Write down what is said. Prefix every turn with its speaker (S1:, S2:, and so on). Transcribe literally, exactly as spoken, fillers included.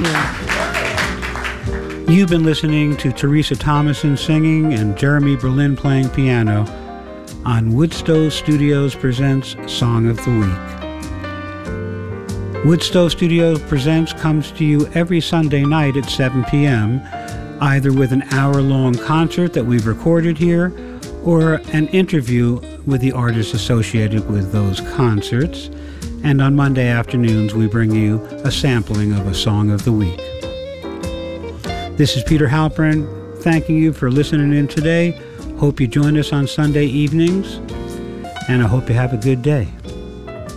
S1: you. You've been listening to Teresa Thomason singing and Jeremy Berlin playing piano on Woodstove Studios Presents Song of the Week. Woodstove Studios Presents comes to you every Sunday night at seven p.m., either with an hour-long concert that we've recorded here or an interview with the artists associated with those concerts. And on Monday afternoons, we bring you a sampling of a Song of the Week. This is Peter Halpern, thanking you for listening in today. Hope you join us on Sunday evenings, and I hope you have a good day.